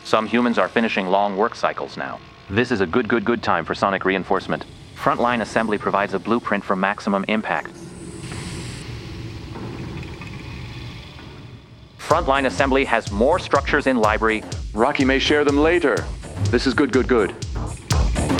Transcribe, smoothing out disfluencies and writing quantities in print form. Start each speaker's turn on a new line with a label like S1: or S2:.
S1: Some humans are finishing long work cycles now. This is a good time for sonic reinforcement. Frontline assembly provides a blueprint for maximum impact. Frontline assembly has more structures in library.
S2: Rocky may share them later. This is good.